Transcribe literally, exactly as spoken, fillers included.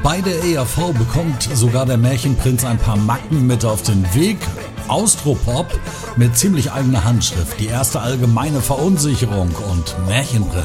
Bei der E R V bekommt sogar der Märchenprinz ein paar Macken mit auf den Weg. Austropop mit ziemlich eigener Handschrift, die erste allgemeine Verunsicherung und Märchenprinz.